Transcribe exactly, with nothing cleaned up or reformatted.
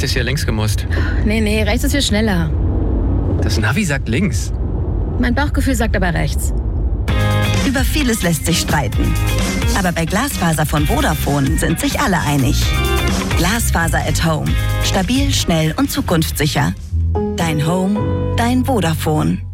hättest hier längs gemusst. Nee, nee, rechts ist viel schneller. Das Navi sagt links. Mein Bauchgefühl sagt aber rechts. Über vieles lässt sich streiten. Aber bei Glasfaser von Vodafone sind sich alle einig. Glasfaser at Home. Stabil, schnell und zukunftssicher. Dein Home, dein Vodafone.